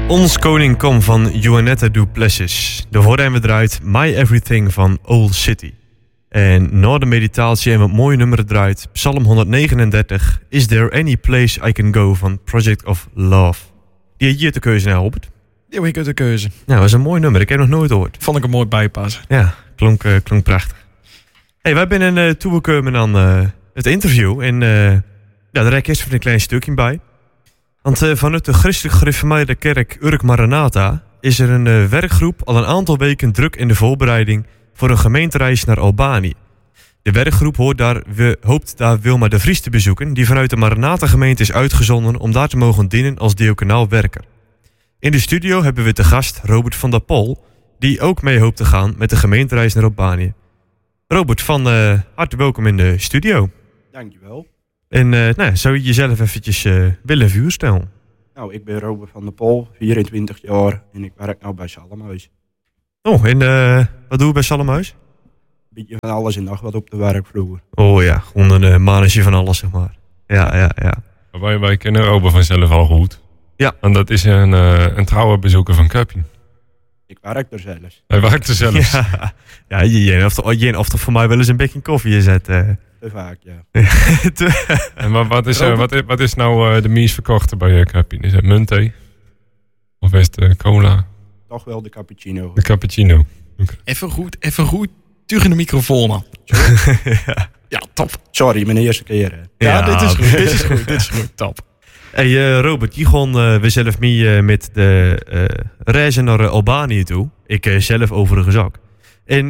Ons koning kom van Juanetta du Plessis. Daarvoor hebben we eruit My Everything van Old City. En na de meditatie hebben we het mooie nummer eruit. Psalm 139. Is there any place I can go van Project of Love. Die had je de keuze nou, Robert. Die heb ik uit de keuze. Nou, dat is een mooi nummer. Ik heb nog nooit gehoord. Vond ik een mooi bijpassen. Ja, klonk prachtig. Hey, wij zijn toegekomen aan het interview. En daar rek eerst even een klein stukje bij. Want vanuit de christelijk gereformeerde kerk Urk Maranatha is er een werkgroep al een aantal weken druk in de voorbereiding voor een gemeentereis naar Albanië. De werkgroep hoopt daar Wilma de Vries te bezoeken, die vanuit de Maranatha gemeente is uitgezonden om daar te mogen dienen als diaconaal werker. In de studio hebben we te gast Robert van der Pol, die ook mee hoopt te gaan met de gemeentereis naar Albanië. Robert, van harte welkom in de studio. Dankjewel. En zou je jezelf eventjes willen voorstellen? Nou, ik ben Robert van der Pol, 24 jaar en ik werk nou bij Salmhuis. Oh, en wat doe je bij Salmhuis? Beetje van alles en nog wat op de werkvloer. Oh ja, gewoon een mannetje van alles, zeg maar. Ja. Wij kennen Robert vanzelf al goed. Ja. En dat is een trouwe bezoeker van Cupje. Ik werk er zelfs. Hij werkt er zelfs. Ja, je of toch voor mij wel eens een bekje koffie zet. Te vaak, ja. En wat is nou de meest verkochte bij Cupje? Is het muntthee? Of is het cola? Toch wel de cappuccino. De cappuccino. Okay. Even goed. Tegen de microfoon aan. Ja, top. Sorry, mijn eerste keer. Hè. Ja, dit is goed. Top. Hey Robert, je gewoon we zelf mee met de reizen naar Albanië toe. Ik zelf overigens ook. En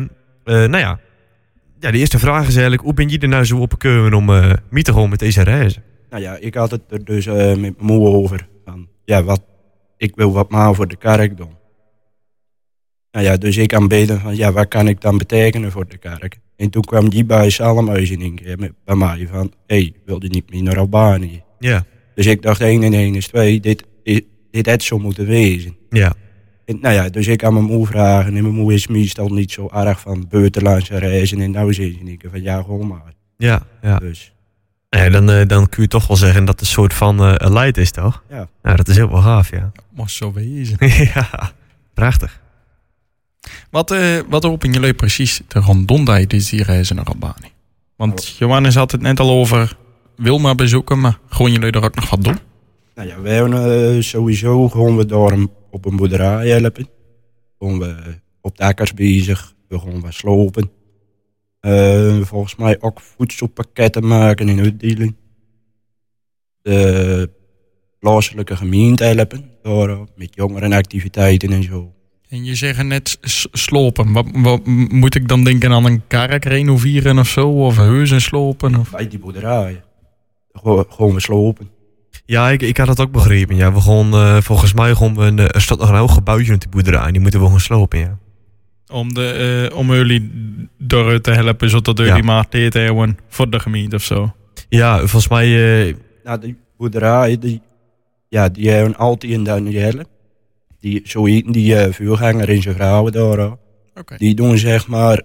de eerste vraag is eigenlijk, hoe ben je er nou zo opgekomen om mee te gaan met deze reizen? Nou ja, ik had het er dus met mijn moeder over. Van, ik wil wat maar voor de kerk doen. Nou ja, dus ik aanbeden van, wat kan ik dan betekenen voor de kerk? En toen kwam die bij Salmhuis in één keer bij mij van, wil je niet meer naar Albanië? Ja. Dus ik dacht 1 en 1 is 2, dit had zo moeten wezen. Ja. En, dus ik aan mijn moeder vragen en mijn moeder is meestal niet zo erg van buitenlandse reizen. En nou zei ze van, gewoon maar. Ja. Dus. Dan kun je toch wel zeggen dat het een soort van een leid is, toch? Ja. Nou, dat is heel wel gaaf, ja. Moest zo wezen. Ja, prachtig. Wat hopen jullie precies te rondom die reizen naar Albanië? Want Johannes had het net al over Wilma bezoeken, maar gewoon jullie er ook nog wat doen? Nou ja, wij sowieso gaan we daar op een boerderij helpen. Gaan we op de akkers bezig, we gaan wat slopen. Volgens mij ook voedselpakketten maken en uitdelen. De plaatselijke gemeente helpen, daar, met jongerenactiviteiten en zo. En je zegt net slopen. Wat moet ik dan denken aan een kerk renoveren of zo? Of huizen slopen? Of? Bij die boerderijen. Gewoon we slopen. Ja, ik had dat ook begrepen. Ja. We gaan, volgens mij er staat nog een heel gebouwtje op die boerderij. En die moeten we gewoon slopen, ja. Om jullie door te helpen, zodat jullie maar tijd hebben voor de gemeente of zo. Ja, volgens mij... die boerderijen, die hebben altijd een Danielle. Zo eten die vuurganger en zijn vrouwen daar. Okay. Die doen zeg maar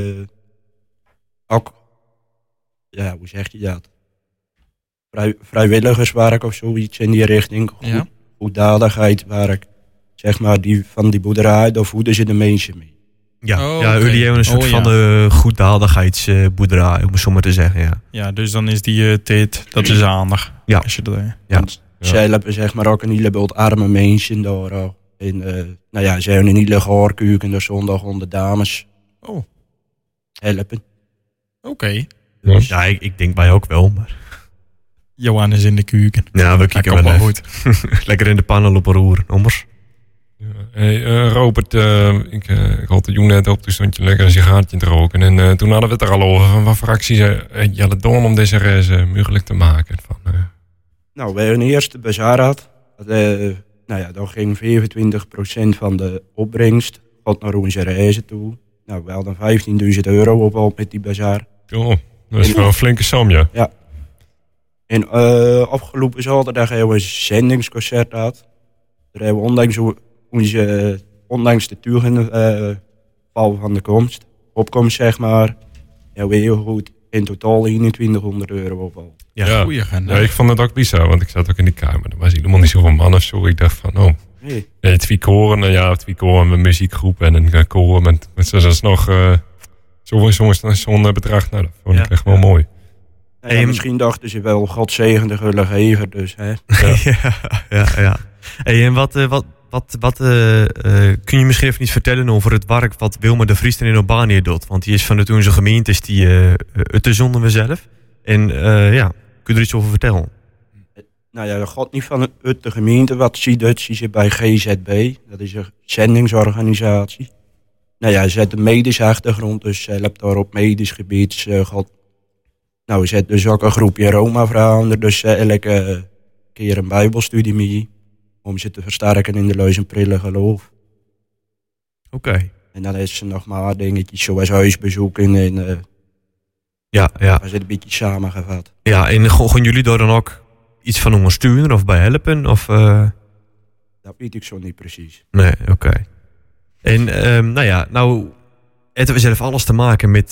ook, hoe zeg je dat? Vrijwilligerswerk of zoiets in die richting. Goeddadigheidwerk. Zeg maar, van die boerderij, daar voeden ze de mensen mee. Jullie hebben een soort van de goeddadigheidsboerderij, om het zo maar te zeggen. Ja, ja, dus dan is die tijd, dat is aandacht. Ja. Als je dat, Zij hebben zeg maar ook een heleboel arme mensen daar. En ze hebben een hele gaarkeuken, daar zondag onder dames helpen. Oké. Dus. Ja, ik denk bij ook wel, maar... Johannes in de keuken. Ja, we kijken wel goed. Lekker in de pannen lopen roeren, ommers. Ja. Hey, Robert, ik had de jong net op, toen stond je lekker een sigaartje te roken. En toen hadden we het er al over, van wat voor acties je had doen om deze reis mogelijk te maken. Nou, wij hebben eerst de bazaar gehad. Daar ging 25% van de opbrengst gaat naar onze reizen toe. Nou, we hadden €15.000 op met die bazaar. Oh, dat is wel een flinke som, ja. Ja. En afgelopen zaterdag hebben we een zendingsconcert gehad. Daar hebben we ondanks de tugenval van de opkomst zeg maar, hebben we heel goed in totaal €2100 op al. Ja, ik vond het ook bizar, want ik zat ook in die kamer. Er was helemaal niet zoveel man of zo. Ik dacht van, Nee. Nee, twee koren, een muziekgroep en een koor met zoals nog zo'n bedrag. Nou, dat vond ik echt wel mooi. Ja, misschien dachten ze wel, God zegen de gulle gever, dus hè. Ja. Hey, en wat kun je misschien even iets vertellen over het werk wat Wilma de Vries in Albanië doet? Want die is van de toen zijn gemeente, is die het te zonden we zelf. En kun je er iets over vertellen? Nou ja, dat gaat niet van de gemeente. Wat zie je bij GZB. Dat is een zendingsorganisatie. Nou ja, ze zet een medische achtergrond. Dus ze hebt daar op medisch gebied gehad. Nou, ze zet dus ook een groepje Roma-vrouwen. Dus elke keer een bijbelstudie mee. Om ze te versterken in de leuzenprille geloof. Oké. En dan is ze nog maar dingetjes zoals huisbezoeken. En Ja. daar zit een beetje samengevat. Ja, en gaan jullie daar dan ook iets van ondersteunen of bij helpen? Of, Dat weet ik zo niet precies. Nee, oké. En nou hebben we zelf alles te maken met